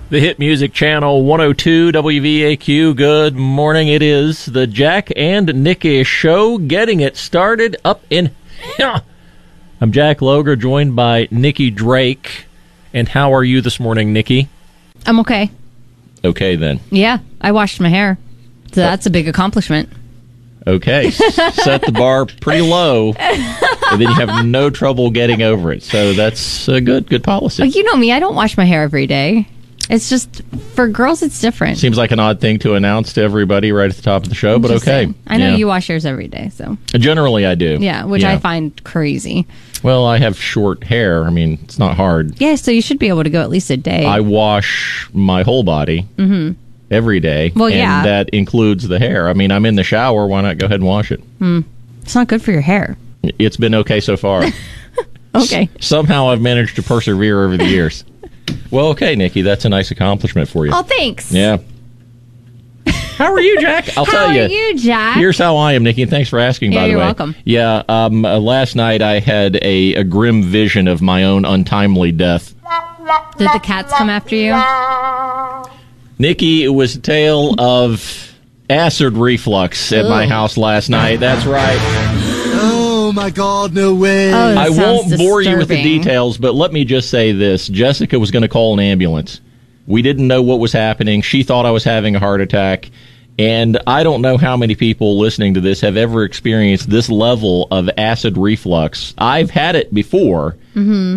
The Hit Music Channel 102 WVAQ. Good morning. It is the Jack and Nikki Show, getting it started up in here. I'm Jack Loger, joined by Nikki Drake. And how are you this morning, Nikki? I'm okay. Okay, then. Yeah, I washed my hair. So that's a big accomplishment. Okay. Set the bar pretty low, and then you have no trouble getting over it. So that's a good policy. Well, you know me, I don't wash my hair every day. It's just, for girls, it's different. Seems like an odd thing to announce to everybody right at the top of the show, but okay. Saying. I know you wash yours every day, so. Generally, I do. Yeah, which I find crazy. Well, I have short hair. I mean, it's not hard. Yeah, so you should be able to go at least a day. I wash my whole body every day. Well, yeah. And that includes the hair. I mean, I'm in the shower. Why not go ahead and wash it? It's not good for your hair. It's been okay so far. Okay. Somehow I've managed to persevere over the years. Well, okay, Nikki, that's a nice accomplishment for you. Oh, thanks. Yeah. How are you, Jack? I'll tell you. How are you, Jack? Here's how I am, Nikki, and thanks for asking, by the way. You're welcome. Yeah, last night I had a grim vision of my own untimely death. Did the cats come after you? Nikki, it was a tale of acid reflux at my house last night. That's right. Oh, my God, no way. Oh, I won't bore you with the disturbing. details, but let me just say this. Jessica was going to call an ambulance. We didn't know what was happening. She thought I was having a heart attack. And I don't know how many people listening to this have ever experienced this level of acid reflux. I've had it before,